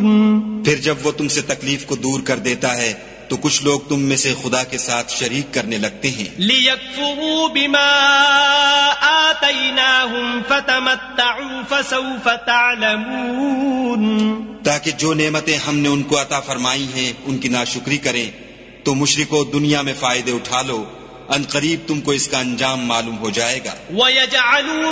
फिर जब वो तुमसे तकलीफ को दूर कर देता है तो कुछ लोग तुम में से खुदा के साथ शरीक करने लगते हैं। लियकफुरू बिमा आतैनाहुम फतमत्तउ फसौफ तअलमून, ताकि जो नेमतें हमने उनको अता फरमाई हैं उनकी नाशुक्री करें। तो मुशरिको दुनिया में फायदे उठा लो, अनकरीब तुमको इसका अंजाम मालूम हो जाएगा।